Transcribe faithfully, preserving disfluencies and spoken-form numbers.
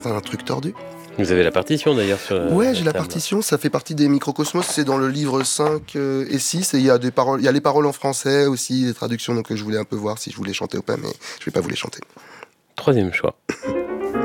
Un truc tordu. Vous avez la partition d'ailleurs sur la Ouais, j'ai la table. partition, ça fait partie des microcosmos, c'est dans le livre cinq euh, et six, et il y a des paroles, il y a les paroles en français aussi, les traductions, donc euh, je voulais un peu voir si je voulais chanter ou pas, mais je vais pas vous les chanter. Troisième choix.